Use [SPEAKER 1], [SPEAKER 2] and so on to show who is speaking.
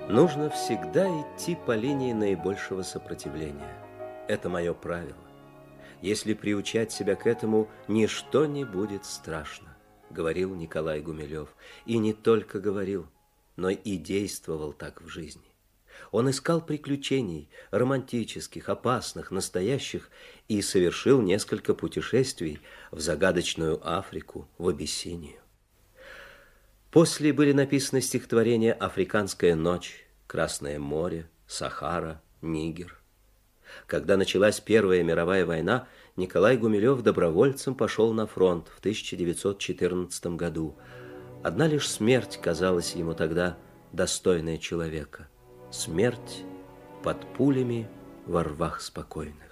[SPEAKER 1] Нужно всегда идти по линии наибольшего сопротивления. Это мое правило. Если приучать себя к этому, ничто не будет страшно, говорил Николай Гумилев. И не только говорил, но и действовал так в жизни. Он искал приключений, романтических, опасных, настоящих, и совершил несколько путешествий в загадочную Африку, в Абиссинию. После были написаны стихотворения «Африканская ночь», «Красное море», «Сахара», «Нигер». Когда началась Первая мировая война, Николай Гумилев добровольцем пошел на фронт в 1914 году. Одна лишь смерть казалась ему тогда достойной человека. Смерть под пулями во рвах спокойной.